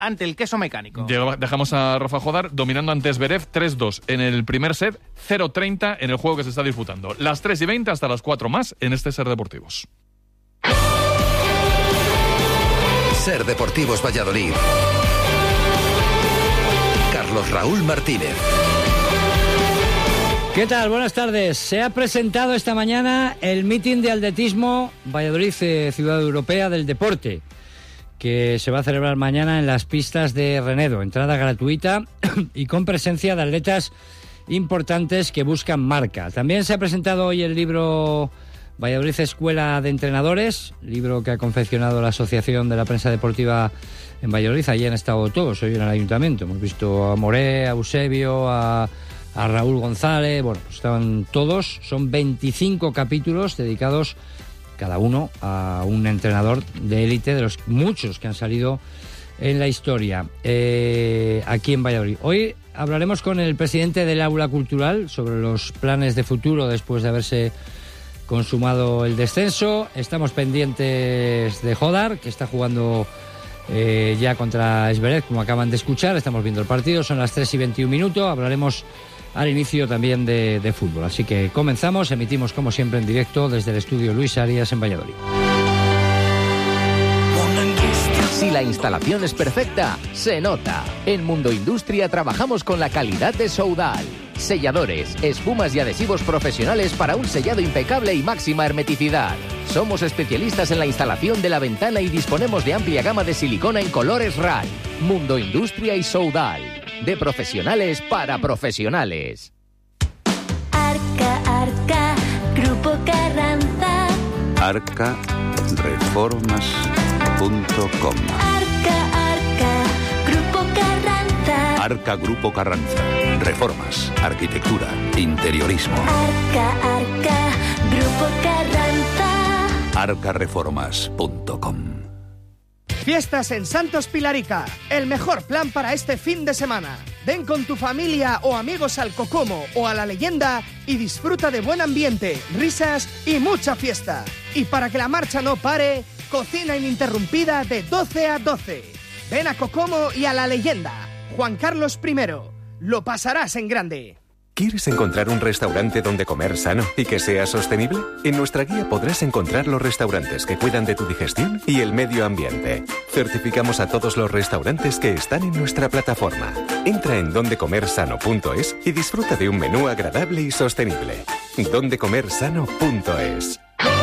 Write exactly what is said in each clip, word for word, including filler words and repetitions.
ante el queso mecánico. Dejamos a Rafa Jodar dominando ante Zverev tres dos en el primer set, cero treinta en el juego que se está disputando. Las tres y veinte hasta las cuatro más en este Ser Deportivos. Ser Deportivos Valladolid. Carlos Raúl Martínez. ¿Qué tal? Buenas tardes. Se ha presentado esta mañana el mítin de atletismo Valladolid, eh, Ciudad Europea del Deporte, que se va a celebrar mañana en las pistas de Renedo. Entrada gratuita y con presencia de atletas importantes que buscan marca. También se ha presentado hoy el libro Valladolid Escuela de Entrenadores, libro que ha confeccionado la Asociación de la Prensa Deportiva en Valladolid. Allí han estado todos hoy en el Ayuntamiento. Hemos visto a Moré, a Eusebio, a... a Raúl González, bueno, pues estaban todos. Son veinticinco capítulos dedicados cada uno a un entrenador de élite, de los muchos que han salido en la historia eh, aquí en Valladolid. Hoy hablaremos con el presidente del Aula Cultural sobre los planes de futuro después de haberse consumado el descenso. Estamos pendientes de Jodar, que está jugando eh, ya contra Zverev, como acaban de escuchar. Estamos viendo el partido, son las tres y veintiún minutos. Hablaremos al inicio también de, de fútbol. Así que comenzamos, emitimos como siempre en directo desde el estudio Luis Arias en Valladolid. Si la instalación es perfecta, se nota. En Mundo Industria trabajamos con la calidad de Soudal. Selladores, espumas y adhesivos profesionales para un sellado impecable y máxima hermeticidad. Somos especialistas en la instalación de la ventana y disponemos de amplia gama de silicona en colores R A L. Mundo Industria y Soudal. De profesionales para profesionales. Arca, Arca, Grupo Carranza. arca reformas punto com. Arca, Arca, Grupo Carranza. Arca Grupo Carranza. Reformas, arquitectura, interiorismo. Arca, Arca, Grupo Carranza. arca reformas punto com. Fiestas en Santos Pilarica, el mejor plan para este fin de semana. Ven con tu familia o amigos al Cocomo o a La Leyenda y disfruta de buen ambiente, risas y mucha fiesta. Y para que la marcha no pare, cocina ininterrumpida de doce a doce. Ven a Cocomo y a La Leyenda. Juan Carlos primero. Lo pasarás en grande. ¿Quieres encontrar un restaurante donde comer sano y que sea sostenible? En nuestra guía podrás encontrar los restaurantes que cuidan de tu digestión y el medio ambiente. Certificamos a todos los restaurantes que están en nuestra plataforma. Entra en donde comer sano punto es y disfruta de un menú agradable y sostenible. donde comer sano punto es.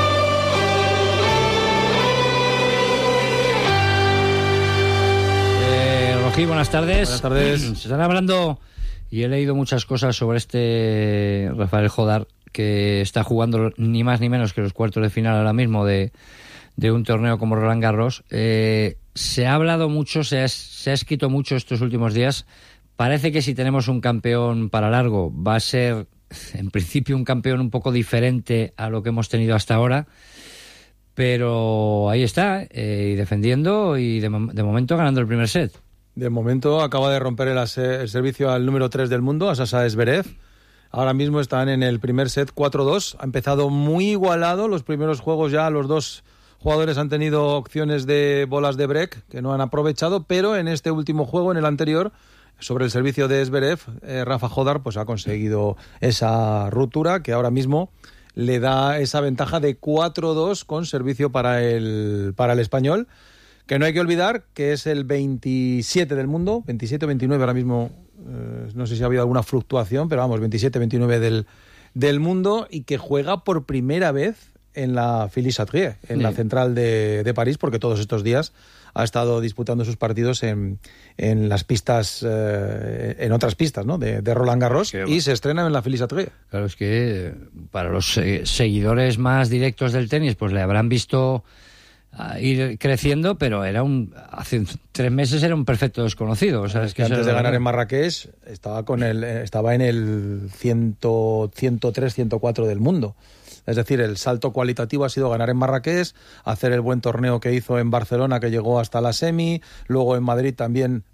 Eh, Rojí, buenas tardes. Buenas tardes. Se están hablando... Y he leído muchas cosas sobre este Rafael Jodar, que está jugando ni más ni menos que los cuartos de final ahora mismo de, de un torneo como Roland Garros. Eh, se ha hablado mucho, se ha, se ha escrito mucho estos últimos días. Parece que si tenemos un campeón para largo va a ser, en principio, un campeón un poco diferente a lo que hemos tenido hasta ahora. Pero ahí está, eh, y defendiendo y de, de momento ganando el primer set. De momento acaba de romper el, el servicio al número tres del mundo, a Sasha Zverev. Ahora mismo están en el primer set cuatro dos. Ha empezado muy igualado. Los primeros juegos ya los dos jugadores han tenido opciones de bolas de break que no han aprovechado, pero en este último juego, en el anterior, sobre el servicio de Zverev, eh, Rafa Jodar pues ha conseguido esa ruptura que ahora mismo le da esa ventaja de cuatro dos con servicio para el, para el español. Que no hay que olvidar que es el veintisiete del mundo, veintisiete o veintinueve ahora mismo, eh, no sé si ha habido alguna fluctuación, pero vamos, veintisiete veintinueve del, del mundo, y que juega por primera vez en la Philippe-Chatrier, en sí. la central de, de París, porque todos estos días ha estado disputando sus partidos en, en las pistas, eh, en otras pistas, ¿no? De, de Roland Garros, y bueno, se estrena en la Philippe-Chatrier. Claro, es que para los seguidores más directos del tenis, pues le habrán visto a ir creciendo, pero era un hace tres meses era un perfecto desconocido. O sea, es que, que antes de ganar era... en Marrakech estaba con el estaba en el ciento, ciento tres, ciento cuatro del mundo. Es decir, el salto cualitativo ha sido ganar en Marrakech, hacer el buen torneo que hizo en Barcelona, que llegó hasta la semi, luego en Madrid también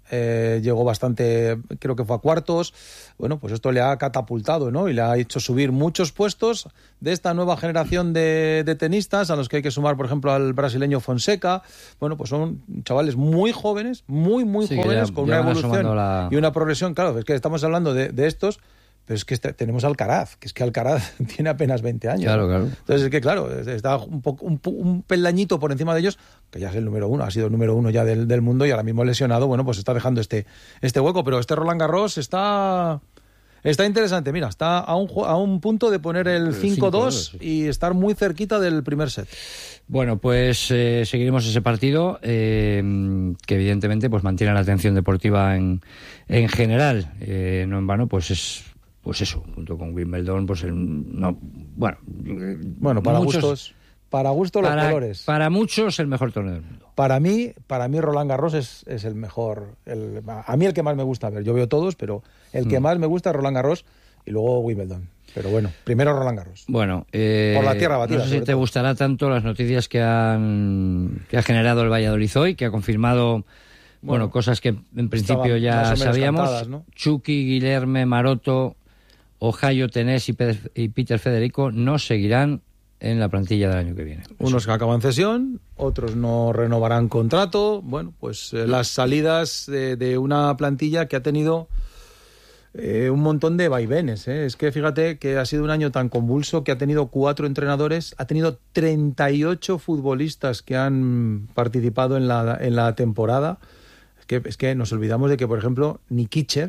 eh, llegó bastante, creo que fue a cuartos. Bueno, pues esto le ha catapultado, ¿no? Y le ha hecho subir muchos puestos de esta nueva generación de, de tenistas, a los que hay que sumar, por ejemplo, al brasileño Fonseca. Bueno, pues son chavales muy jóvenes, muy, muy Sí, jóvenes, ya- con ya una van evolución asomando la- y una progresión. Claro, es que estamos hablando de, de estos, pero es que este- tenemos a Alcaraz, que es que Alcaraz tiene apenas veinte años. Claro, ¿no? claro. Entonces es que, claro, está un, poco, un, pu- un peldañito por encima de ellos, que ya es el número uno, ha sido el número uno ya del, del mundo y ahora mismo lesionado, bueno, pues está dejando este, este hueco. Pero este Roland Garros está... Está interesante, mira, está a un, ju- a un punto de poner el cinco dos cinco dos, y estar muy cerquita del primer set. Bueno, pues eh, seguiremos ese partido, eh, que evidentemente pues mantiene la atención deportiva en, en general. Eh, no en vano, pues es pues eso, junto con Wimbledon, pues el, no, bueno, Bueno, para muchos- gustos, para gusto los para, colores. para muchos el mejor torneo del mundo. Para mí, para mí Roland Garros es, es el mejor, el, a mí el que más me gusta ver. Yo veo todos, pero el que Mm. más me gusta es Roland Garros y luego Wimbledon. Pero bueno, primero Roland Garros. Bueno, eh, Por la tierra batida, no sé si sobre te todo. gustará tanto las noticias que han que ha generado el Valladolid hoy, que ha confirmado bueno, Bueno, cosas que en principio estaban más ya o menos sabíamos. cantadas, ¿no? Chucky, Guilherme, Maroto, Ohio Tenés y, Pe- y Peter Federico no seguirán en la plantilla del año que viene. Unos que acaban cesión, otros no renovarán contrato. Bueno, pues eh, las salidas de, de una plantilla que ha tenido eh, un montón de vaivenes. ¿eh? Es que fíjate que ha sido un año tan convulso que ha tenido cuatro entrenadores, ha tenido treinta y ocho futbolistas que han participado en la, en la temporada. Es que, es que nos olvidamos de que, por ejemplo, Nikicher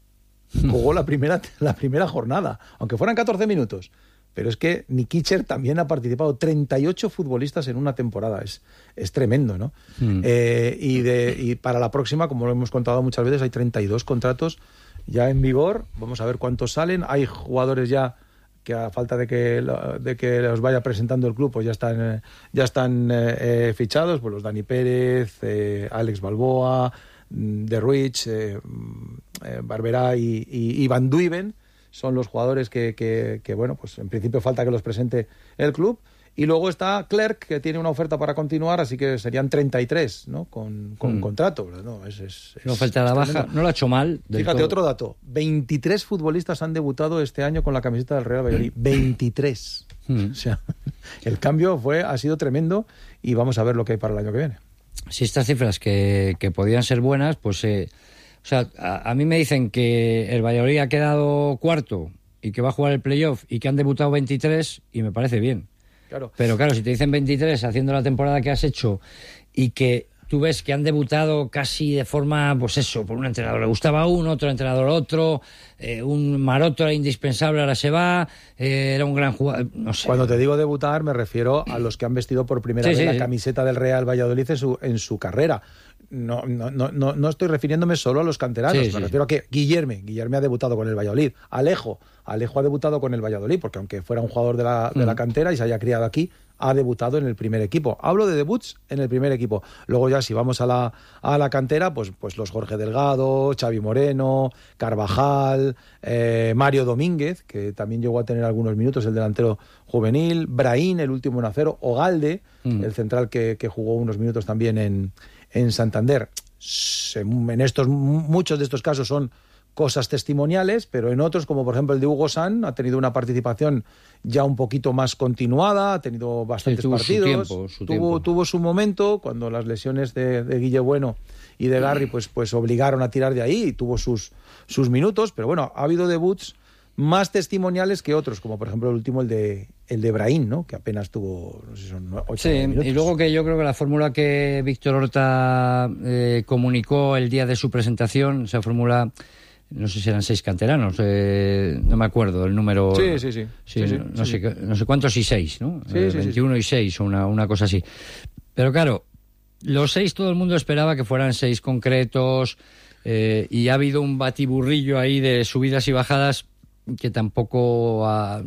jugó la primera, la primera jornada, aunque fueran catorce minutos. Pero es que Nikicher también ha participado, treinta y ocho futbolistas en una temporada, es, es tremendo, ¿no? Mm. Eh, y, de, y para la próxima, como lo hemos contado muchas veces, hay treinta y dos contratos ya en vigor, vamos a ver cuántos salen, hay jugadores ya que a falta de que, lo- de que los vaya presentando el club, pues ya están, eh, ya están eh, eh, fichados, pues los Dani Pérez, eh, Alex Balboa, mm, De Ruich, eh, mm, eh, Barberá y, y, y Van Duiven, son los jugadores que, que, que, bueno, pues en principio falta que los presente el club. Y luego está Clerc, que tiene una oferta para continuar, así que serían treinta y tres, ¿no? Con, con Mm. contrato. No, es, es, No es- falta la es baja, tremendo. no lo ha hecho mal. del Fíjate, todo. otro dato. veintitrés futbolistas han debutado este año con la camiseta del Real Valladolid. veintitrés. Mm. O sea, el cambio fue, ha sido tremendo y vamos a ver lo que hay para el año que viene. Si estas cifras que, que podían ser buenas, pues eh, o sea, a, a mí me dicen que el Valladolid ha quedado cuarto y que va a jugar el playoff y que han debutado veintitrés y me parece bien. Claro. Pero claro, si te dicen veintitrés haciendo la temporada que has hecho y que tú ves que han debutado casi de forma, pues eso, por un entrenador le gustaba uno, otro entrenador otro, eh, un Maroto era indispensable, ahora se va, eh, era un gran jugador, no sé. Cuando te digo debutar, me refiero a los que han vestido por primera Sí, vez sí, la sí. camiseta del Real Valladolid en su, en su carrera. No, no, no, no, no estoy refiriéndome solo a los canteranos, Sí, me sí. refiero a que Guillerme, Guillerme ha debutado con el Valladolid, Alejo, Alejo ha debutado con el Valladolid, porque aunque fuera un jugador de la, de la Mm. cantera y se haya criado aquí, ha debutado en el primer equipo. Hablo de debuts en el primer equipo. Luego ya si vamos a la, a la cantera, pues, pues los Jorge Delgado, Xavi Moreno, Carvajal, eh, Mario Domínguez, que también llegó a tener algunos minutos, el delantero juvenil, Brahín, el último en acero, Ogalde, Mm. el central que, que jugó unos minutos también en, en Santander. Se- En estos, muchos de estos casos son cosas testimoniales, pero en otros, como por ejemplo el de Hugo San, ha tenido una participación ya un poquito más continuada, ha tenido bastantes Sí, tuvo su partidos, tiempo, su tuvo, tiempo. tuvo su momento cuando las lesiones de, de Guille Bueno y de Garri pues, pues obligaron a tirar de ahí y tuvo sus, sus minutos, pero bueno, ha habido debuts más testimoniales que otros, como por ejemplo el último, el de el de Brahín, ¿no? Que apenas tuvo, no sé, son ocho Sí, minutos. y luego que yo creo que la fórmula que Víctor Horta eh, comunicó el día de su presentación, esa fórmula, no sé si eran seis canteranos, eh, no me acuerdo el número. Sí, sí, sí. Sí, Sí, sí, no, sí, sé, qué- no sé cuántos y seis, ¿no? Sí, Eh, sí, sí, veintiuno y seis, o una, una cosa así. Pero claro, los seis todo el mundo esperaba que fueran seis concretos, eh, y ha habido un batiburrillo ahí de subidas y bajadas que tampoco ha,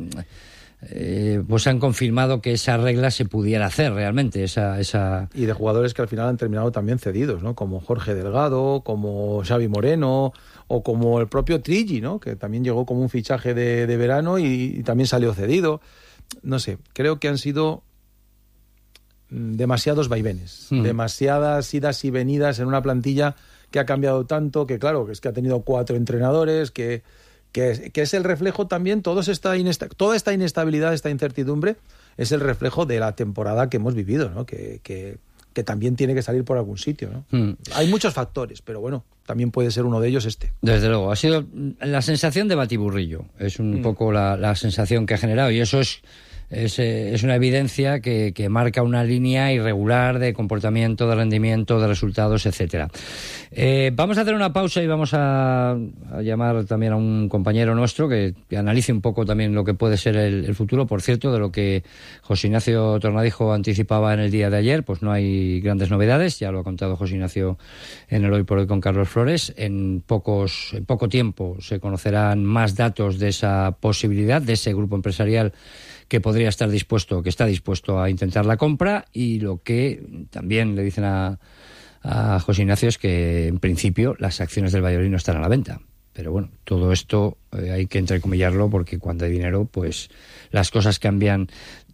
eh, pues han confirmado que esa regla se pudiera hacer realmente, esa... esa... Y de jugadores que al final han terminado también cedidos, ¿no? Como Jorge Delgado, como Xavi Moreno o como el propio Trigi, ¿no? Que también llegó como un fichaje de, de verano y, y también salió cedido. No sé, creo que han sido mm, demasiados vaivenes, Mm. demasiadas idas y venidas en una plantilla que ha cambiado tanto, que claro, que es que ha tenido cuatro entrenadores, que, que, es, que es el reflejo también, todos esta inesta- toda esta inestabilidad, esta incertidumbre, es el reflejo de la temporada que hemos vivido, ¿no? Que, que, que también tiene que salir por algún sitio, ¿no? Mm. Hay muchos factores, pero bueno, también puede ser uno de ellos este. Desde luego, ha sido la sensación de batiburrillo, es un mm. poco la, la sensación que ha generado, y eso es Es, es una evidencia que, que marca una línea irregular de comportamiento, de rendimiento, de resultados, etcétera. Eh, vamos a hacer una pausa y vamos a, a llamar también a un compañero nuestro que, que analice un poco también lo que puede ser el, el futuro. Por cierto, de lo que José Ignacio Tornadijo anticipaba en el día de ayer, pues no hay grandes novedades, ya lo ha contado José Ignacio en el Hoy por Hoy con Carlos Flores. En, pocos, en poco tiempo se conocerán más datos de esa posibilidad, de ese grupo empresarial que podría estar dispuesto, que está dispuesto a intentar la compra, y lo que también le dicen a, a José Ignacio es que en principio las acciones del Valladolid no están a la venta. Pero bueno, todo esto eh, hay que entrecomillarlo porque cuando hay dinero, pues las cosas cambian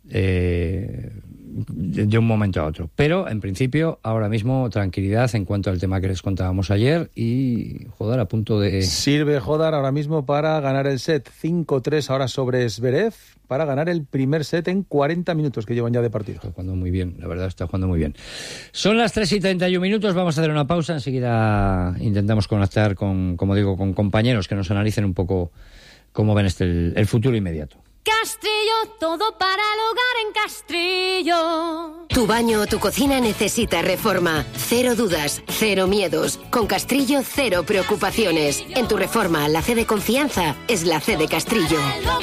eh, de, de un momento a otro. Pero en principio, ahora mismo, tranquilidad en cuanto al tema que les contábamos ayer, y Jodar a punto de... Sirve Jodar ahora mismo para ganar el set cinco tres ahora sobre Zverev, para ganar el primer set en cuarenta minutos que llevan ya de partido. Está jugando muy bien, la verdad, está jugando muy bien. Son las tres y treinta y un minutos, vamos a hacer una pausa, enseguida intentamos conectar con, como digo, con compañeros que nos analicen un poco cómo ven este el, el futuro inmediato. Castrillo, todo para el hogar en Castrillo. Tu baño o tu cocina necesita reforma. Cero dudas, cero miedos. Con Castrillo, cero preocupaciones. En tu reforma, la C de confianza es la C de Castrillo.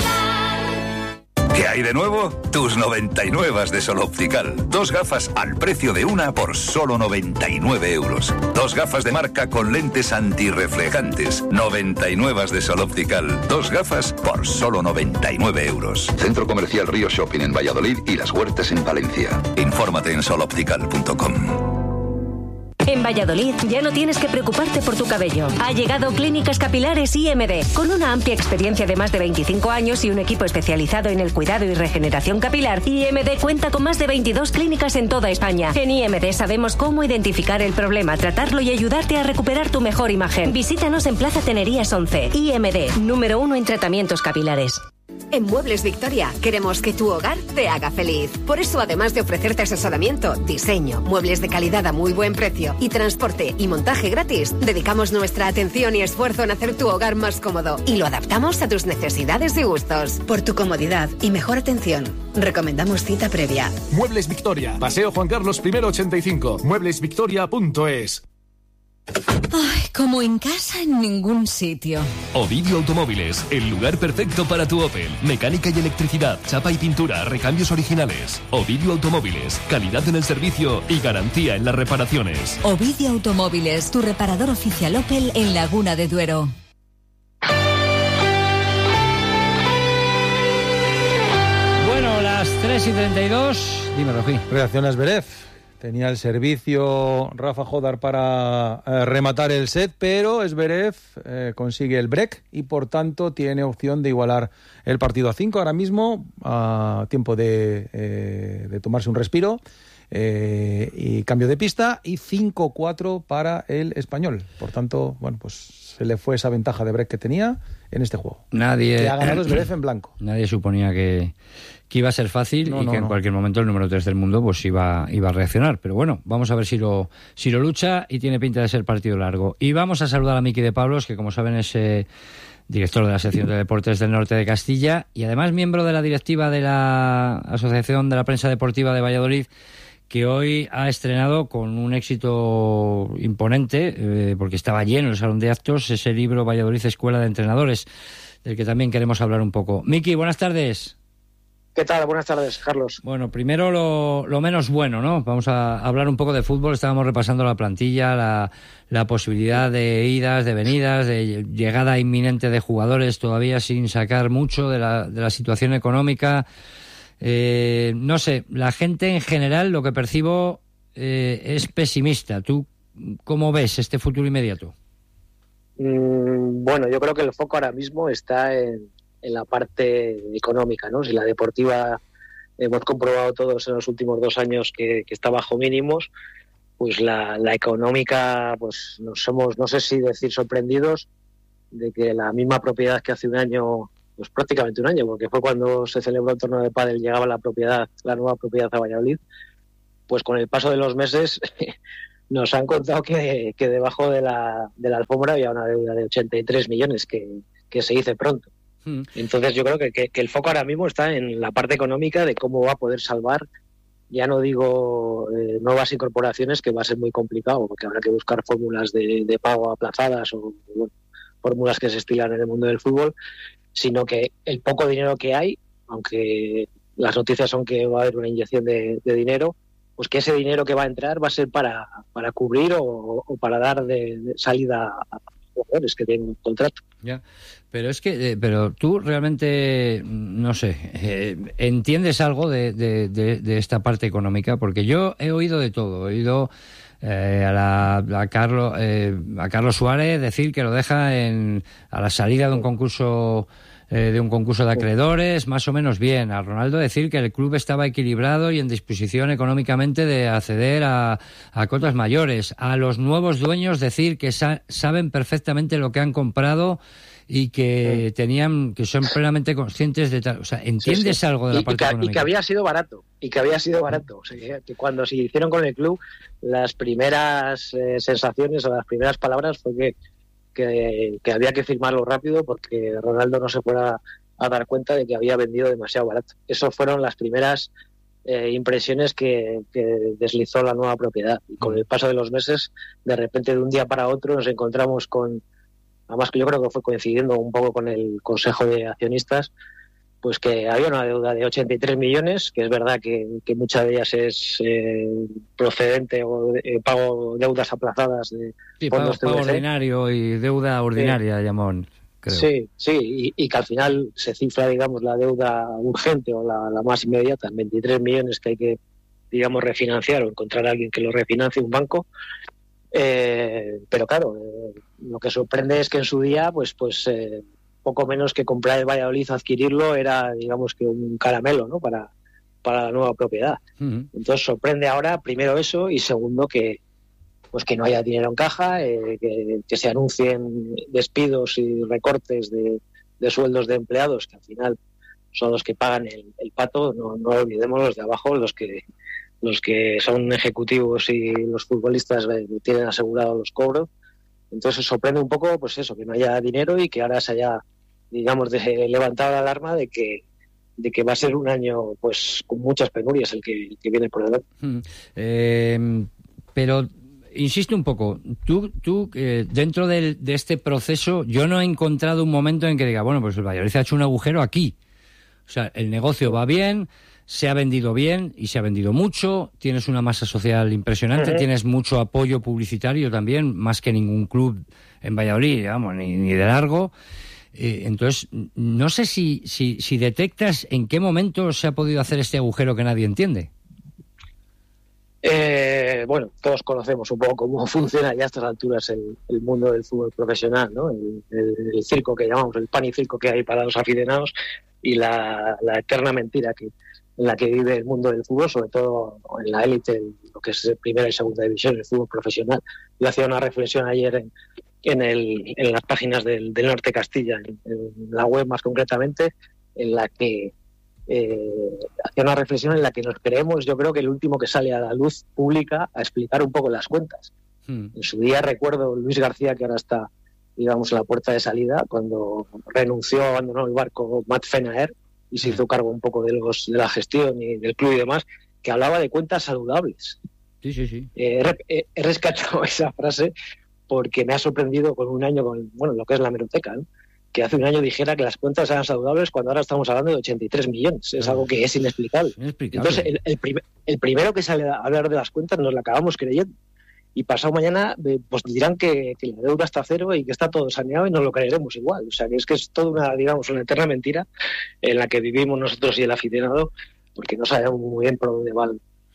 ¿Qué hay de nuevo? Tus noventa y nueve de Sol Optical. Dos gafas al precio de una por solo noventa y nueve euros. Dos gafas de marca con lentes antirreflejantes. noventa y nueve de Sol Optical. Dos gafas por solo noventa y nueve euros. Centro Comercial Río Shopping en Valladolid y Las Huertas en Valencia. Infórmate en sol optical punto com. En Valladolid ya no tienes que preocuparte por tu cabello. Ha llegado Clínicas Capilares I M D. Con una amplia experiencia de más de veinticinco años y un equipo especializado en el cuidado y regeneración capilar, I M D cuenta con más de veintidós clínicas en toda España. En I M D sabemos cómo identificar el problema, tratarlo y ayudarte a recuperar tu mejor imagen. Visítanos en Plaza Tenerías once. I M D, número uno en tratamientos capilares. En Muebles Victoria queremos que tu hogar te haga feliz. Por eso, además de ofrecerte asesoramiento, diseño, muebles de calidad a muy buen precio y transporte y montaje gratis, dedicamos nuestra atención y esfuerzo en hacer tu hogar más cómodo y lo adaptamos a tus necesidades y gustos. Por tu comodidad y mejor atención, recomendamos cita previa. Muebles Victoria, Paseo Juan Carlos I ochenta y cinco, muebles victoria punto es. Ay, como en casa en ningún sitio. Ovidio Automóviles, el lugar perfecto para tu Opel. Mecánica y electricidad, chapa y pintura, recambios originales. Ovidio Automóviles, calidad en el servicio y garantía en las reparaciones. Ovidio Automóviles, tu reparador oficial Opel en Laguna de Duero. Bueno, las tres y treinta y dos. Dime, Rojí. Reacciona Zverev. Tenía el servicio Rafa Jodar para eh, rematar el set, pero Zverev eh, consigue el break y por tanto tiene opción de igualar el partido a cinco ahora mismo, a tiempo de, eh, de tomarse un respiro eh, y cambio de pista, y cinco cuatro para el español. Por tanto, bueno, pues se le fue esa ventaja de break que tenía en este juego. Nadie que ha ganado Zverev en blanco. Nadie suponía que que iba a ser fácil no, y no, que en no. cualquier momento el número tres del mundo pues iba, iba a reaccionar. Pero bueno, vamos a ver si lo, si lo lucha, y tiene pinta de ser partido largo. Y vamos a saludar a Miki de Pablos, que como saben es eh, director de la sección de deportes del norte de Castilla y además miembro de la directiva de la Asociación de la Prensa Deportiva de Valladolid, que hoy ha estrenado con un éxito imponente, eh, porque estaba lleno el salón de actos, ese libro Valladolid Escuela de Entrenadores, del que también queremos hablar un poco. Miki, buenas tardes. ¿Qué tal? Buenas tardes, Carlos. Bueno, primero lo, lo menos bueno, ¿no? Vamos a hablar un poco de fútbol. Estábamos repasando la plantilla, la, la posibilidad de idas, de venidas, de llegada inminente de jugadores todavía sin sacar mucho de la, de la situación económica. Eh, no sé, la gente en general, lo que percibo eh, es pesimista. ¿Tú cómo ves este futuro inmediato? Mm, bueno, yo creo que el foco ahora mismo está en en la parte económica, ¿no? Si la deportiva hemos comprobado todos en los últimos dos años que, que está bajo mínimos, pues la, la económica, pues nos somos, no sé si decir sorprendidos, de que la misma propiedad que hace un año, pues prácticamente un año, porque fue cuando se celebró el torneo de pádel, llegaba la propiedad, la nueva propiedad a Valladolid, pues con el paso de los meses nos han contado que, que debajo de la, de la alfombra había una deuda de ochenta y tres millones, que, que se dice pronto. Mm. Entonces yo creo que, que, que el foco ahora mismo está en la parte económica de cómo va a poder salvar, ya no digo eh, nuevas incorporaciones, que va a ser muy complicado, porque habrá que buscar fórmulas de, de pago aplazadas o bueno, fórmulas que se estilan en el mundo del fútbol, sino que el poco dinero que hay, aunque las noticias son que va a haber una inyección de, de dinero, pues que ese dinero que va a entrar va a ser para, para cubrir o, o para dar de, de salida a jugadores que tienen un contrato. Ya, pero es que, eh, pero tú realmente, no sé, eh, ¿entiendes algo de, de, de, de esta parte económica? Porque yo he oído de todo, he oído eh, a, la, a, Carlos, eh, a Carlos Suárez decir que lo deja en, a la salida de un concurso eh, de un concurso de acreedores, más o menos bien. A Ronaldo decir que el club estaba equilibrado y en disposición económicamente de acceder a, a cotas mayores. A los nuevos dueños decir que sa- saben perfectamente lo que han comprado y que tenían, que son plenamente conscientes de tal. O sea, ¿entiendes sí, sí. algo de la y, parte y que, económica? Y que había sido barato, y que había sido barato. O sea, que, que cuando se hicieron con el club, las primeras eh, sensaciones o las primeras palabras fue que Que, que había que firmarlo rápido porque Ronaldo no se fuera a dar cuenta de que había vendido demasiado barato. Esas fueron las primeras eh, impresiones que, que deslizó la nueva propiedad. Y con el paso de los meses, de repente de un día para otro nos encontramos con, además que yo creo que fue coincidiendo un poco con el Consejo de Accionistas, pues que había una deuda de ochenta y tres millones, que es verdad que, que muchas de ellas es eh, procedente o eh, pago deudas aplazadas de sí, pago, pago ordinario y deuda ordinaria, sí. Llamón, creo. Sí, sí, y, y que al final se cifra, digamos, la deuda urgente o la, la más inmediata en veintitrés millones que hay que, digamos, refinanciar o encontrar a alguien que lo refinancie, un banco. Eh, pero claro, eh, lo que sorprende es que en su día, pues, pues eh, poco menos que comprar el Valladolid, adquirirlo, era, digamos, que un caramelo, ¿no? Para, para la nueva propiedad. Uh-huh. Entonces sorprende ahora, primero eso, y segundo que pues que no haya dinero en caja, eh, que, que se anuncien despidos y recortes de, de sueldos de empleados, que al final son los que pagan el, el pato, no, no olvidemos los de abajo, los que los que son ejecutivos y los futbolistas tienen asegurados los cobros. Entonces sorprende un poco, pues eso, que no haya dinero y que ahora se haya, digamos, de, levantado la alarma de que de que va a ser un año pues con muchas penurias el que, el que viene por delante. Mm. Eh, pero insisto un poco, tú, tú eh, dentro del, de este proceso, yo no he encontrado un momento en que diga, bueno, pues el Valladolid ha hecho un agujero aquí. O sea, el negocio va bien, se ha vendido bien y se ha vendido mucho, tienes una masa social impresionante, uh-huh. tienes mucho apoyo publicitario también, más que ningún club en Valladolid, digamos, ni, ni de largo. Eh, entonces, no sé si, si, si detectas en qué momento se ha podido hacer este agujero que nadie entiende. Eh, bueno, todos conocemos un poco cómo funciona ya a estas alturas el, el mundo del fútbol profesional, ¿no? El, el, el circo que llamamos, el pan y circo que hay para los aficionados y la, la eterna mentira que en la que vive el mundo del fútbol, sobre todo en la élite, lo que es primera y segunda división, el fútbol profesional. Yo hacía una reflexión ayer en, en, el, en las páginas del, del Norte Castilla, en, en la web más concretamente, en la que eh, hacía una reflexión en la que nos creemos, yo creo que el último que sale a la luz pública a explicar un poco las cuentas. Hmm. En su día recuerdo Luis García, que ahora está, digamos, en la puerta de salida, cuando renunció, abandonó el barco Matt Fenaer, y se hizo cargo un poco de los de la gestión y del club y demás, que hablaba de cuentas saludables. Sí, sí, sí. Eh, he, he rescatado esa frase porque me ha sorprendido con un año, con bueno, lo que es la hemeroteca, ¿no? Que hace un año dijera que las cuentas eran saludables cuando ahora estamos hablando de ochenta y tres millones. Es algo que es inexplicable. inexplicable. Entonces, el, el, prim- el primero que sale a hablar de las cuentas nos la acabamos creyendo. Y pasado mañana pues dirán que, que la deuda está a cero y que está todo saneado y nos lo creeremos igual. O sea, que es que es toda una, digamos, una eterna mentira en la que vivimos nosotros y el aficionado, porque no sabemos muy bien por dónde va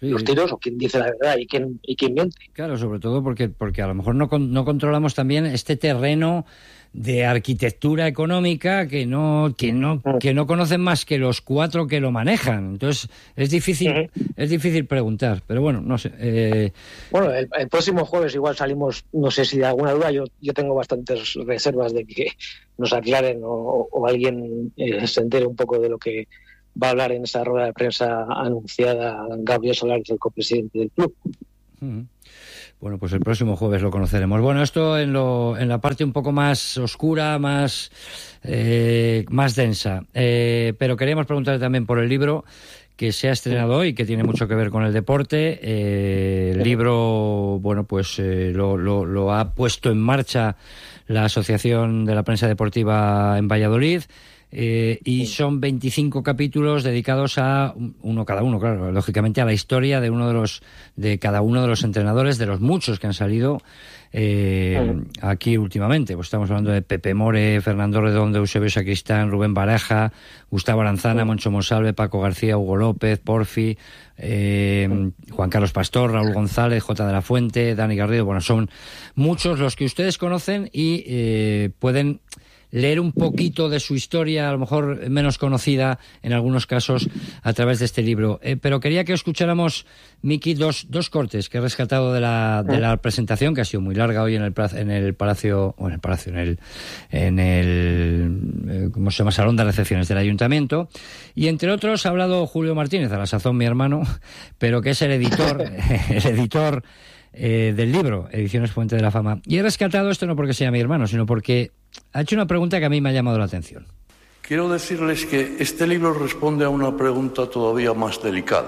Sí, los tiros, o quién dice la verdad y quién y quién miente. Claro, sobre todo porque porque a lo mejor no no controlamos también este terreno de arquitectura económica que no que no que no conocen más que los cuatro que lo manejan. Entonces es difícil uh-huh. es difícil preguntar, pero bueno, no sé. Eh... Bueno, el, el próximo jueves igual salimos, no sé si de alguna duda. Yo yo tengo bastantes reservas de que nos aclaren o, o alguien eh, se entere un poco de lo que va a hablar en esa rueda de prensa anunciada Gabriel Solari, el copresidente del club. Uh-huh. Bueno, pues el próximo jueves lo conoceremos. Bueno, esto en lo en la parte un poco más oscura, más eh, más densa. Eh, pero queríamos preguntarle también por el libro que se ha estrenado hoy, que tiene mucho que ver con el deporte. Eh, el libro, bueno, pues eh, lo, lo, lo ha puesto en marcha la Asociación de la Prensa Deportiva en Valladolid. Eh, y son veinticinco capítulos dedicados a uno cada uno, claro, lógicamente a la historia de uno de los de cada uno de los entrenadores, de los muchos que han salido eh, aquí últimamente. Pues estamos hablando de Pepe More, Fernando Redondo, Eusebio Sacristán, Rubén Baraja, Gustavo Aranzana, Moncho Monsalve, Paco García, Hugo López, Porfi, eh, Juan Carlos Pastor, Raúl González, J. de la Fuente, Dani Garrido. Bueno, son muchos los que ustedes conocen y eh, pueden leer un poquito de su historia, a lo mejor menos conocida en algunos casos, a través de este libro. Eh, pero quería que escucháramos, Miki, dos, dos cortes que he rescatado de la, de la presentación, que ha sido muy larga hoy en el, en el Palacio, o en el Palacio, en el, en el eh, ¿cómo se llama? Salón de Recepciones del Ayuntamiento. Y entre otros ha hablado Julio Martínez, a la sazón mi hermano, pero que es el editor, el editor eh, del libro, Ediciones Fuente de la Fama. Y he rescatado esto no porque sea mi hermano, sino porque ha hecho una pregunta que a mí me ha llamado la atención. Quiero decirles que este libro responde a una pregunta todavía más delicada,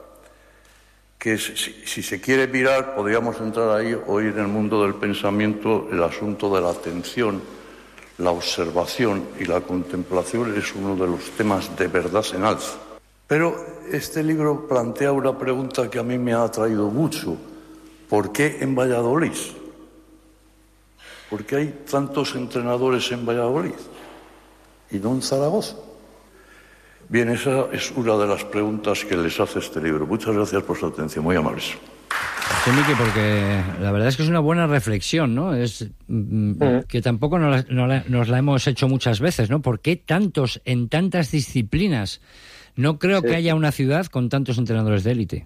que es, si, si se quiere mirar, podríamos entrar ahí, hoy en el mundo del pensamiento, el asunto de la atención, la observación y la contemplación es uno de los temas de verdad en alza. Pero este libro plantea una pregunta que a mí me ha atraído mucho. ¿Por qué en Valladolid? ¿Por qué hay tantos entrenadores en Valladolid y no en Zaragoza? Bien, esa es una de las preguntas que les hace este libro. Muchas gracias por su atención, muy amables. Sí, Miki, porque la verdad es que es una buena reflexión, ¿no? Es mm, que tampoco nos la, no la, nos la hemos hecho muchas veces, ¿no? ¿Por qué tantos en tantas disciplinas? No creo sí. que haya una ciudad con tantos entrenadores de élite.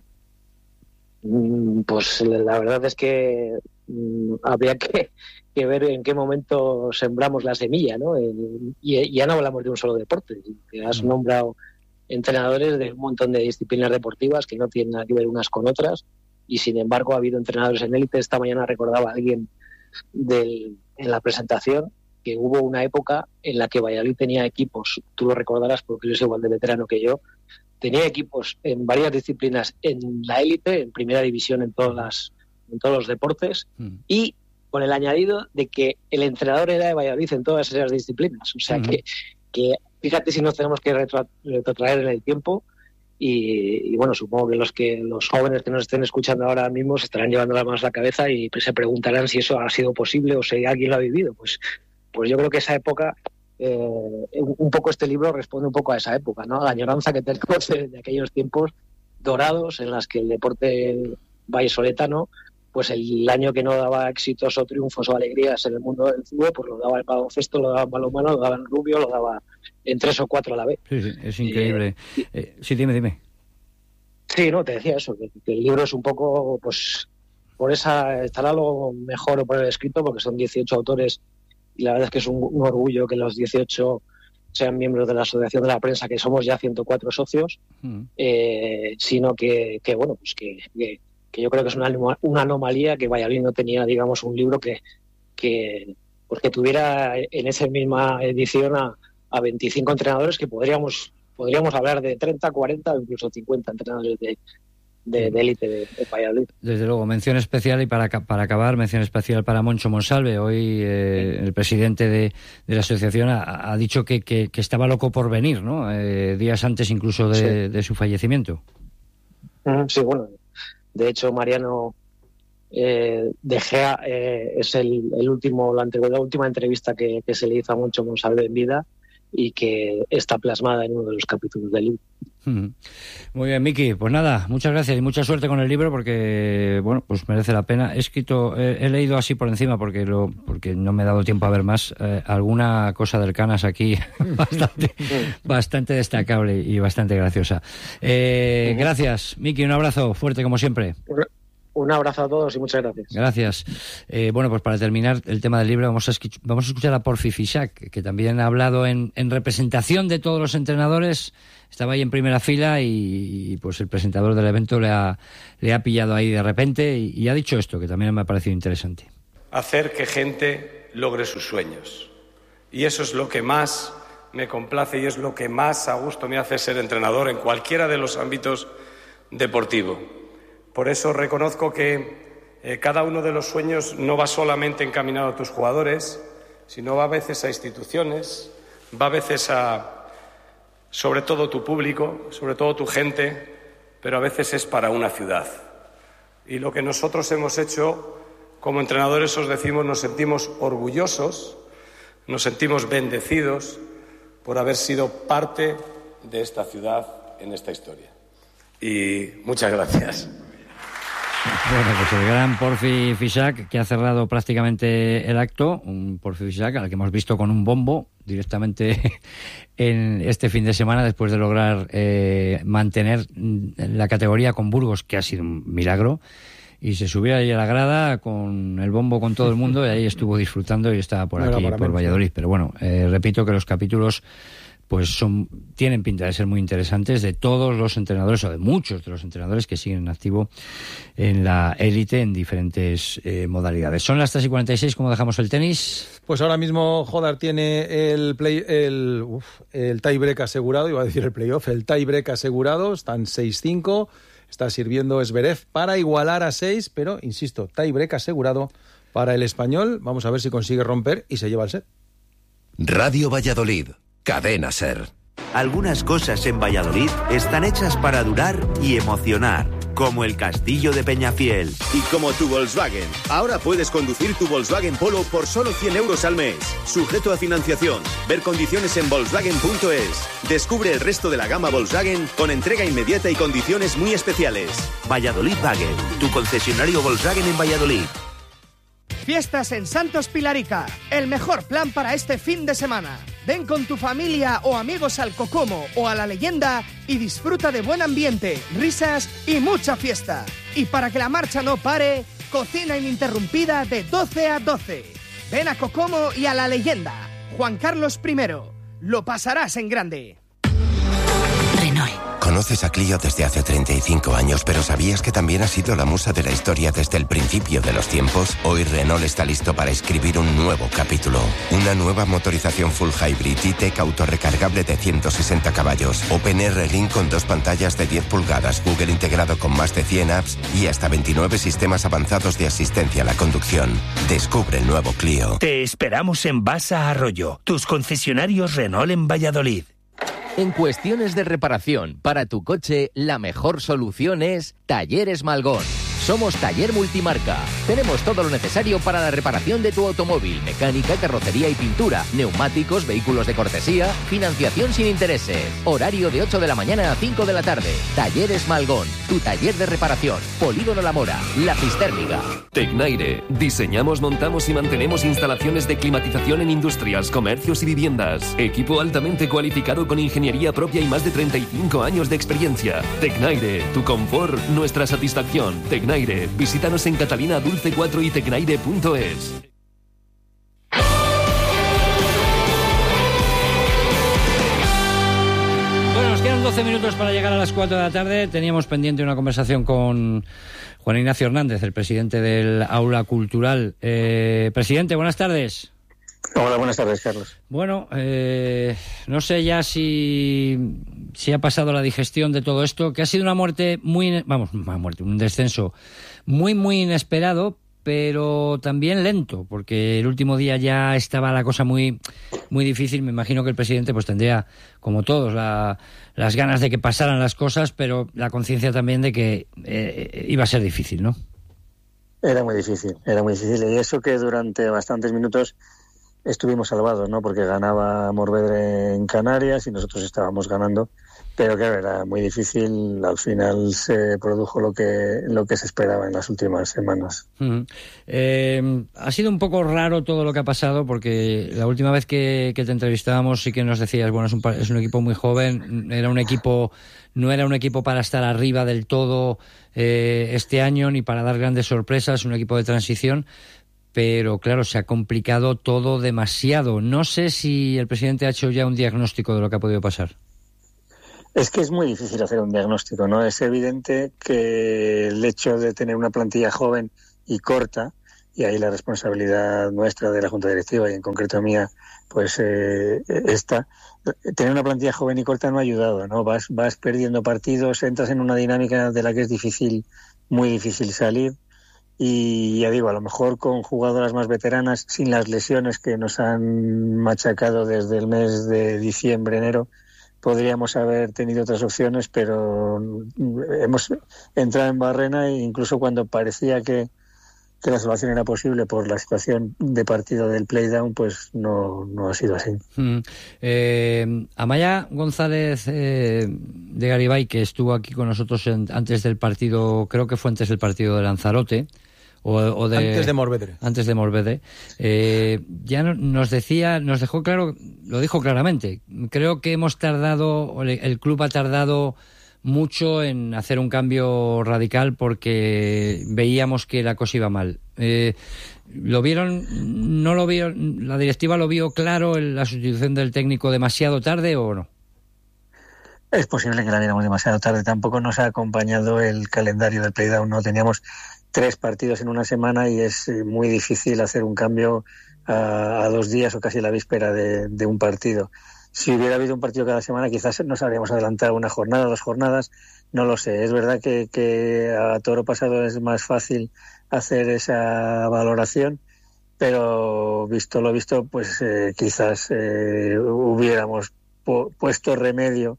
Pues la verdad es que mm, habría que, que ver en qué momento sembramos la semilla, ¿no? El, y ya no hablamos de un solo deporte. Que has nombrado entrenadores de un montón de disciplinas deportivas que no tienen nada que ver unas con otras, y sin embargo ha habido entrenadores en élite. Esta mañana recordaba a alguien del, en la presentación que hubo una época en la que Valladolid tenía equipos, tú lo recordarás porque eres igual de veterano que yo, tenía equipos en varias disciplinas en la élite, en primera división en todas las, en todos los deportes, mm. y con el añadido de que el entrenador era de Valladolid en todas esas disciplinas. O sea, mm. que, que fíjate si nos tenemos que retro, retrotraer en el tiempo y, y bueno, supongo que los que los jóvenes que nos estén escuchando ahora mismo se estarán llevando las manos a la cabeza y pues, se preguntarán si eso ha sido posible o si alguien lo ha vivido. Pues, pues yo creo que esa época... Eh, un poco este libro responde un poco a esa época, ¿no? A la añoranza que tenemos de, de aquellos tiempos dorados en las que el deporte vallesoletano, pues el año que no daba éxitos o triunfos o alegrías en el mundo del fútbol, pues lo daba el baloncesto, lo daba el balonmano, lo daba el rubio, lo daba en tres o cuatro a la vez. Sí, sí, es increíble. Eh, eh, sí, dime, dime. Sí, no, te decía eso, que, que el libro es un poco, pues, por esa, estará lo mejor o por el escrito, porque son dieciocho autores. Y la verdad es que es un, un orgullo que los dieciocho sean miembros de la Asociación de la Prensa, que somos ya ciento cuatro socios, mm. eh, sino que, que bueno, pues que, que, que yo creo que es una, una anomalía que Valladolid no tenía, digamos, un libro que, que porque tuviera en esa misma edición a, a veinticinco entrenadores, que podríamos podríamos hablar de treinta, cuarenta o incluso cincuenta entrenadores de de élite de, de Valladolid. Desde luego, mención especial y para, para acabar, mención especial para Moncho Monsalve. Hoy eh, el presidente de, de la asociación ha, ha dicho que, que, que estaba loco por venir, ¿no? Eh, días antes incluso de, sí. de su fallecimiento. Sí, bueno, de hecho Mariano eh, De Gea eh, es el, el último, la, la última entrevista que, que se le hizo a Moncho Monsalve en vida, y que está plasmada en uno de los capítulos del libro. Muy bien, Miki, pues nada, muchas gracias y mucha suerte con el libro porque, bueno, pues merece la pena. He escrito, he, he leído así por encima porque lo porque no me he dado tiempo a ver más, eh, alguna cosa del Canas aquí bastante, bastante destacable y bastante graciosa. Eh, gracias, Miki, un abrazo fuerte como siempre. Un abrazo a todos y muchas gracias. Gracias. Eh, bueno, pues para terminar el tema del libro, vamos a, escuch- vamos a escuchar a Porfi Fisac, que también ha hablado en, en representación de todos los entrenadores. Estaba ahí en primera fila y, y pues el presentador del evento le ha, le ha pillado ahí de repente y, y ha dicho esto, que también me ha parecido interesante. Hacer que gente logre sus sueños. Y eso es lo que más me complace y es lo que más a gusto me hace ser entrenador en cualquiera de los ámbitos deportivos. Por eso reconozco que eh, cada uno de los sueños no va solamente encaminado a tus jugadores, sino va a veces a instituciones, va a veces a, sobre todo, tu público, sobre todo tu gente, pero a veces es para una ciudad. Y lo que nosotros hemos hecho como entrenadores, os decimos, nos sentimos orgullosos, nos sentimos bendecidos por haber sido parte de esta ciudad en esta historia. Y muchas gracias. Bueno, pues el gran Porfi Fisac, que ha cerrado prácticamente el acto, un Porfi Fisac al que hemos visto con un bombo directamente en este fin de semana después de lograr eh, mantener la categoría con Burgos, que ha sido un milagro, y se subió ahí a la grada con el bombo con todo el mundo y ahí estuvo disfrutando y estaba por aquí, por Valladolid. Pero bueno, eh, repito que los capítulos pues son tienen pinta de ser muy interesantes de todos los entrenadores o de muchos de los entrenadores que siguen en activo en la élite en diferentes eh, modalidades. Son las tres y cuarenta y seis, ¿cómo dejamos el tenis? Pues ahora mismo Jodar tiene el play, el, uf, el tie-break asegurado, iba a decir el playoff, el tie-break asegurado, están seis cinco, está sirviendo Zverev para igualar a seis, pero insisto, tie-break asegurado para el español. Vamos a ver si consigue romper y se lleva el set. Radio Valladolid. Cadena SER. Algunas cosas en Valladolid están hechas para durar y emocionar, como el Castillo de Peñafiel. Y como tu Volkswagen. Ahora puedes conducir tu Volkswagen Polo por solo cien euros al mes. Sujeto a financiación. Ver condiciones en Volkswagen punto es. Descubre el resto de la gama Volkswagen con entrega inmediata y condiciones muy especiales. Valladolid Wagen, tu concesionario Volkswagen en Valladolid. Fiestas en Santos Pilarica, el mejor plan para este fin de semana. Ven con tu familia o amigos al Cocomo o a la Leyenda y disfruta de buen ambiente, risas y mucha fiesta. Y para que la marcha no pare, cocina ininterrumpida de doce a doce. Ven a Cocomo y a la Leyenda. Juan Carlos primero. Lo pasarás en grande. Renault. Conoces a Clio desde hace treinta y cinco años, pero ¿sabías que también ha sido la musa de la historia desde el principio de los tiempos? Hoy Renault está listo para escribir un nuevo capítulo. Una nueva motorización full hybrid E-Tech autorrecargable de ciento sesenta caballos, OpenR Link con dos pantallas de diez pulgadas, Google integrado con más de cien apps y hasta veintinueve sistemas avanzados de asistencia a la conducción. Descubre el nuevo Clio. Te esperamos en Basa Arroyo, tus concesionarios Renault en Valladolid. En cuestiones de reparación para tu coche, la mejor solución es Talleres Malgón. Somos taller multimarca. Tenemos todo lo necesario para la reparación de tu automóvil, mecánica, carrocería y pintura, neumáticos, vehículos de cortesía, financiación sin intereses. Horario de ocho de la mañana a cinco de la tarde. Talleres Malgón, tu taller de reparación. Polígono La Mora, La Cisterniga. Tecnaire. Diseñamos, montamos y mantenemos instalaciones de climatización en industrias, comercios y viviendas. Equipo altamente cualificado con ingeniería propia y más de treinta y cinco años de experiencia. Tecnaire, tu confort, nuestra satisfacción. Tecnaire. Visítanos en Catalina Dulce cuatro y tecnaire punto es. Bueno, nos quedan doce minutos para llegar a las cuatro de la tarde. Teníamos pendiente una conversación con Juan Ignacio Hernández, el presidente del Aula Cultural. Eh, presidente, buenas tardes. Hola, buenas tardes, Carlos. Bueno, eh, no sé ya si, si ha pasado la digestión de todo esto, que ha sido una muerte muy, vamos, una muerte, un descenso muy, muy inesperado, pero también lento, porque el último día ya estaba la cosa muy, muy difícil. Me imagino que el presidente pues tendría, como todos, la, las ganas de que pasaran las cosas, pero la conciencia también de que eh, iba a ser difícil, ¿no? Era muy difícil, era muy difícil, y eso que durante bastantes minutos estuvimos salvados, ¿no? Porque ganaba Morvedre en Canarias y nosotros estábamos ganando, pero claro, era muy difícil. Al final se produjo lo que lo que se esperaba en las últimas semanas. Uh-huh. Eh, ha sido un poco raro todo lo que ha pasado, porque la última vez que, que te entrevistábamos sí que nos decías, bueno, es un, es un equipo muy joven, era un equipo, no era un equipo para estar arriba del todo eh, este año, ni para dar grandes sorpresas, un equipo de transición. Pero claro, se ha complicado todo demasiado. No sé si el presidente ha hecho ya un diagnóstico de lo que ha podido pasar. Es que es muy difícil hacer un diagnóstico, ¿no? Es evidente que el hecho de tener una plantilla joven y corta, y ahí la responsabilidad nuestra de la Junta Directiva y en concreto mía, pues eh, esta, tener una plantilla joven y corta no ha ayudado, ¿no? Vas, vas perdiendo partidos, entras en una dinámica de la que es difícil, muy difícil salir. Y ya digo, a lo mejor con jugadoras más veteranas, sin las lesiones que nos han machacado desde el mes de diciembre, enero, podríamos haber tenido otras opciones, pero hemos entrado en barrena e incluso cuando parecía que, que la salvación era posible por la situación de partido del playdown, pues no, no ha sido así. Mm. Eh, Amaya González eh, de Garibay, que estuvo aquí con nosotros en, antes del partido, creo que fue antes del partido de Lanzarote, O, o de, antes de Morvedre. Antes de Morvedre. Eh, ya nos decía, nos dejó claro, lo dijo claramente. Creo que hemos tardado, el club ha tardado mucho en hacer un cambio radical porque veíamos que la cosa iba mal. Eh, ¿Lo vieron? ¿No lo vieron? ¿La directiva lo vio claro en la sustitución del técnico demasiado tarde o no? Es posible que la viéramos demasiado tarde. Tampoco nos ha acompañado el calendario del playdown. No teníamos tres partidos en una semana y es muy difícil hacer un cambio a, a dos días o casi a la víspera de, de un partido. Si hubiera habido un partido cada semana, quizás nos habríamos adelantado una jornada, dos jornadas, no lo sé. Es verdad que, que a toro pasado es más fácil hacer esa valoración, pero visto lo visto, pues eh, quizás eh, hubiéramos pu- puesto remedio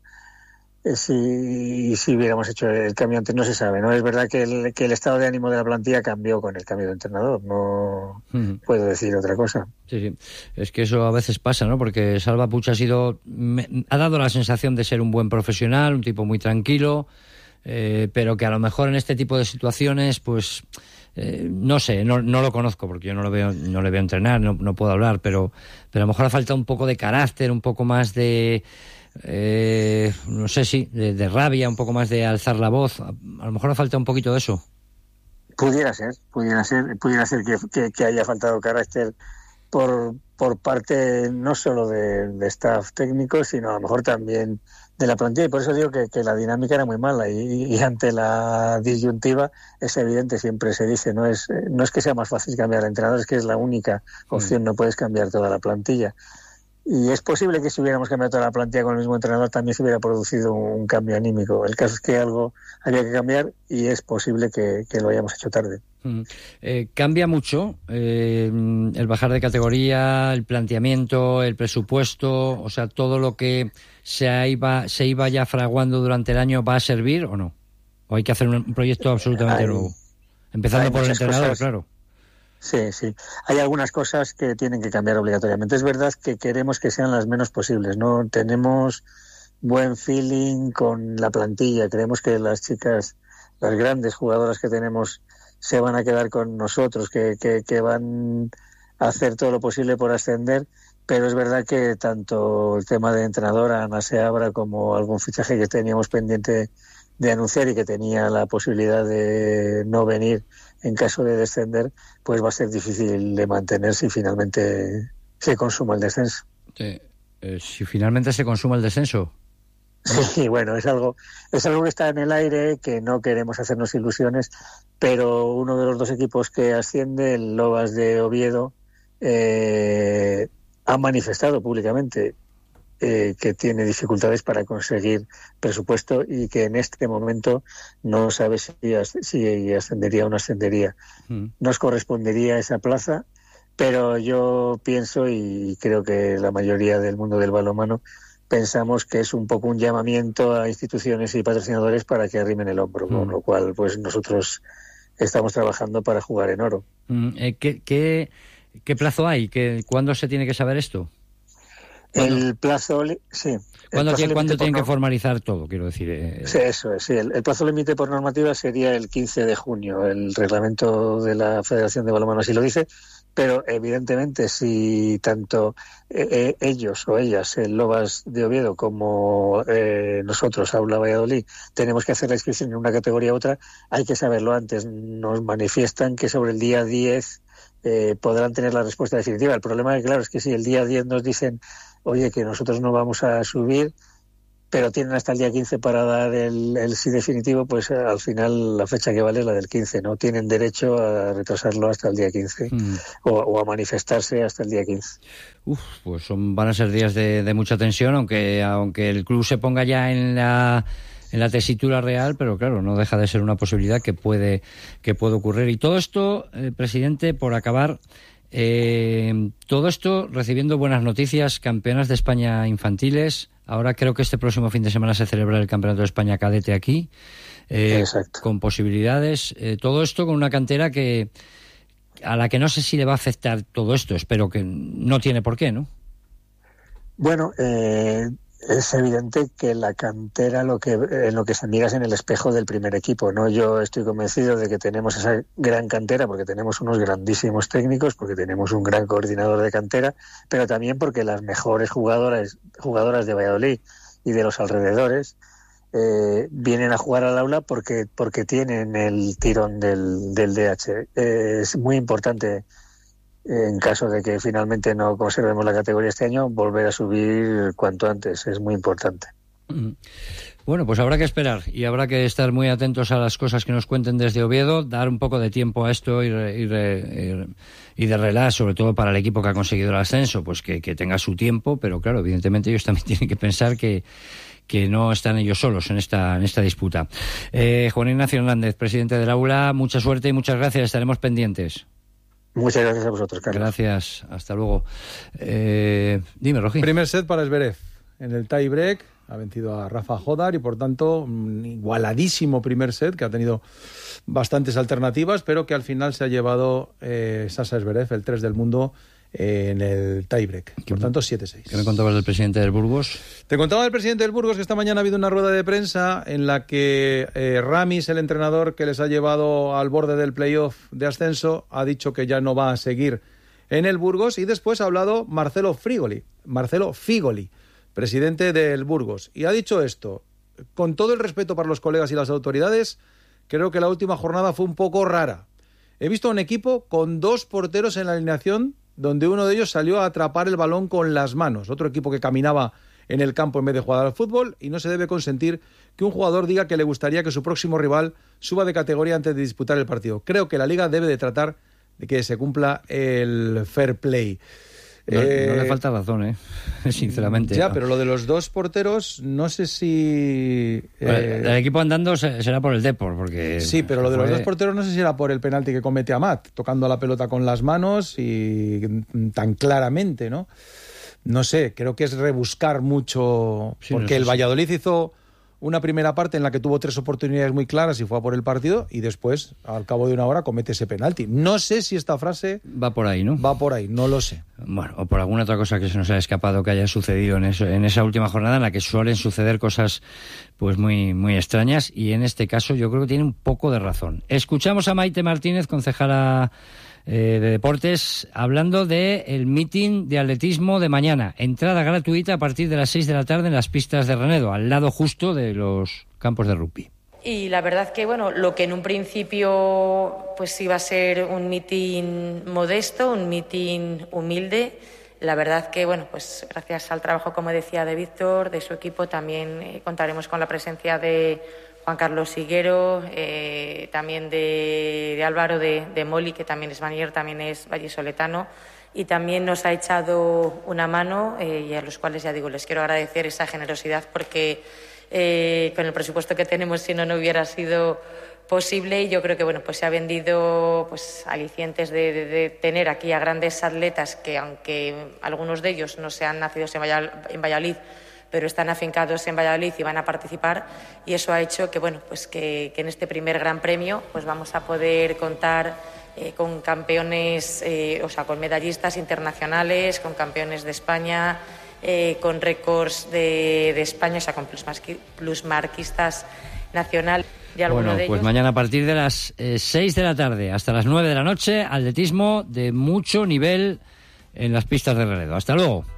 Si, si hubiéramos hecho el cambio antes. No se sabe, ¿no? Es verdad que el, que el estado de ánimo de la plantilla cambió con el cambio de entrenador, no uh-huh. puedo decir otra cosa. Sí, sí, es que eso a veces pasa, ¿no? Porque Salva Puig ha sido, me, ha dado la sensación de ser un buen profesional, un tipo muy tranquilo, eh, pero que a lo mejor en este tipo de situaciones, pues eh, no sé, no, no lo conozco porque yo no lo veo, no le veo entrenar, no, no puedo hablar, pero, pero a lo mejor ha faltado un poco de carácter, un poco más de Eh, no sé si de, de rabia, un poco más de alzar la voz. A, a lo mejor ha faltado un poquito de eso. Pudiera ser, pudiera ser, pudiera ser que, que, que haya faltado carácter por, por parte no solo de, de staff técnico, sino a lo mejor también de la plantilla. Y por eso digo que, que la dinámica era muy mala y, y ante la disyuntiva es evidente, siempre se dice, no es, no es que sea más fácil cambiar de entrenador, es que es la única opción, no puedes cambiar toda la plantilla. Y es posible que si hubiéramos cambiado toda la plantilla con el mismo entrenador también se hubiera producido un cambio anímico. El caso es que algo había que cambiar y es posible que, que lo hayamos hecho tarde. Mm. Eh, cambia mucho eh, el bajar de categoría, el planteamiento, el presupuesto, o sea, todo lo que se iba, se iba ya fraguando durante el año, ¿va a servir o no? ¿O hay que hacer un proyecto absolutamente hay, nuevo? Empezando por el entrenador, cosas, claro. Sí, sí. Hay algunas cosas que tienen que cambiar obligatoriamente. Es verdad que queremos que sean las menos posibles. No tenemos buen feeling con la plantilla. Creemos que las chicas, las grandes jugadoras que tenemos, se van a quedar con nosotros, que, que, que van a hacer todo lo posible por ascender. Pero es verdad que tanto el tema de entrenadora, Ana Seabra, como algún fichaje que teníamos pendiente de anunciar y que tenía la posibilidad de no venir en caso de descender, pues va a ser difícil de mantener si finalmente se consuma el descenso. Sí. Eh, si finalmente se consuma el descenso. Sí, bueno, es algo, es algo que está en el aire, que no queremos hacernos ilusiones, pero uno de los dos equipos que asciende, el Lobas de Oviedo, eh, ha manifestado públicamente Eh, que tiene dificultades para conseguir presupuesto y que en este momento no sabe si, si ascendería o no ascendería. Mm. Nos correspondería esa plaza, pero yo pienso, y creo que la mayoría del mundo del balonmano pensamos que es un poco un llamamiento a instituciones y patrocinadores para que arrimen el hombro, mm. con lo cual pues nosotros estamos trabajando para jugar en oro. Mm, eh, ¿qué, qué... ¿Qué plazo hay? ¿Qué, ¿Cuándo se tiene que saber esto? ¿Cuándo? El plazo, sí. ¿Cuándo, plazo tiene, ¿cuándo tienen por... que formalizar todo? Quiero decir. Eh... Sí, eso es. Sí. El, el plazo límite por normativa sería el quince de junio. El reglamento de la Federación de Balonmano así lo dice. Pero evidentemente si tanto eh, ellos o ellas, el Lobas de Oviedo, como eh, nosotros, Aula Valladolid, tenemos que hacer la inscripción en una categoría u otra, hay que saberlo antes. Nos manifiestan que sobre el día diez eh, podrán tener la respuesta definitiva. El problema, claro, es que si el día diez nos dicen, oye, que nosotros no vamos a subir, pero tienen hasta el día quince para dar el, el sí definitivo, pues al final la fecha que vale es la del quince, ¿no? Tienen derecho a retrasarlo hasta el día quince mm. o, o a manifestarse hasta el día quince. Uf, pues son, van a ser días de, de mucha tensión, aunque aunque el club se ponga ya en la en la tesitura real, pero claro, no deja de ser una posibilidad que puede que puede ocurrir. Y todo esto, eh, presidente, por acabar, eh, todo esto recibiendo buenas noticias, campeonas de España infantiles. Ahora creo que este próximo fin de semana se celebra el Campeonato de España Cadete aquí, eh, con posibilidades. Eh, todo esto con una cantera que a la que no sé si le va a afectar todo esto. Espero que no tiene por qué, ¿no? Bueno, eh, es evidente que la cantera lo que en lo que se mira es en el espejo del primer equipo, ¿no? Yo estoy convencido de que tenemos esa gran cantera porque tenemos unos grandísimos técnicos, porque tenemos un gran coordinador de cantera, pero también porque las mejores jugadoras jugadoras de Valladolid y de los alrededores eh, vienen a jugar al aula porque porque tienen el tirón del, del D H. Eh, es muy importante, en caso de que finalmente no conservemos la categoría este año, volver a subir cuanto antes. Es muy importante. Bueno, pues habrá que esperar y habrá que estar muy atentos a las cosas que nos cuenten desde Oviedo, dar un poco de tiempo a esto y, re, y, re, y de relax, sobre todo para el equipo que ha conseguido el ascenso, pues que, que tenga su tiempo, pero claro, evidentemente ellos también tienen que pensar que que no están ellos solos en esta en esta disputa. Eh, Juan Ignacio Hernández, presidente del aula, mucha suerte y muchas gracias, estaremos pendientes. Muchas gracias a vosotros, Carlos. Gracias, hasta luego. Eh, dime, Rogi. Primer set para Zverev. En el tie break ha vencido a Rafa Jodar y por tanto un igualadísimo primer set que ha tenido bastantes alternativas, pero que al final se ha llevado eh, Sasha Zverev, el tres del mundo, eh, en el tie break. Por tanto, siete seis. ¿Qué me contabas del presidente del Burgos? Te contaba del presidente del Burgos que esta mañana ha habido una rueda de prensa en la que eh, Ramis, el entrenador que les ha llevado al borde del playoff de ascenso, ha dicho que ya no va a seguir en el Burgos, y después ha hablado Marcelo Frigoli, Marcelo Figoli, presidente del Burgos, y ha dicho esto: con todo el respeto para los colegas y las autoridades, creo que la última jornada fue un poco rara. He visto a un equipo con dos porteros en la alineación, donde uno de ellos salió a atrapar el balón con las manos, otro equipo que caminaba en el campo en vez de jugar al fútbol, y no se debe consentir que un jugador diga que le gustaría que su próximo rival suba de categoría antes de disputar el partido. Creo que la Liga debe de tratar de que se cumpla el fair play. No, eh, no le falta razón, ¿eh? Sinceramente. Ya, pero lo de los dos porteros, no sé si... Bueno, eh, el equipo andando será por el Depor, porque... Sí, pero lo de fue... los dos porteros no sé si era por el penalti que comete Amat, tocando la pelota con las manos y tan claramente, ¿no? No sé, creo que es rebuscar mucho, sí, porque no sé, el Valladolid hizo una primera parte en la que tuvo tres oportunidades muy claras y fue a por el partido, y después, al cabo de una hora, comete ese penalti. No sé si esta frase... Va por ahí, ¿no? Va por ahí, no lo sé. Bueno, o por alguna otra cosa que se nos haya escapado que haya sucedido en, eso, en esa última jornada, en la que suelen suceder cosas pues muy, muy extrañas, y en este caso yo creo que tiene un poco de razón. Escuchamos a Maite Martínez, concejala eh, de Deportes, hablando del meeting de atletismo de mañana. Entrada gratuita a partir de las seis de la tarde en las pistas de Renedo, al lado justo de los campos de rugby. Y la verdad que, bueno, lo que en un principio pues iba a ser un meeting modesto, un meeting humilde, la verdad que, bueno, pues gracias al trabajo, como decía, de Víctor, de su equipo, también eh, contaremos con la presencia de Juan Carlos Higuero, eh, también de, de Álvaro de, de Moli, que también es manager, también es vallisoletano, y también nos ha echado una mano, eh, y a los cuales, ya digo, les quiero agradecer esa generosidad, porque eh, con el presupuesto que tenemos, si no, no hubiera sido posible. Y yo creo que, bueno, pues se ha vendido pues alicientes de, de, de tener aquí a grandes atletas que, aunque algunos de ellos no sean nacidos en Valladolid, en Valladolid pero están afincados en Valladolid y van a participar, y eso ha hecho que, bueno, pues que, que en este primer Gran Premio pues vamos a poder contar eh, con campeones, eh, o sea, con medallistas internacionales, con campeones de España, eh, con récords de, de España, o sea, con plusmarqui, plusmarquistas nacionales. Bueno, de pues ellos. mañana a partir de las eh, seis de la tarde hasta las nueve de la noche, atletismo de mucho nivel en las pistas de Renedo. Hasta luego.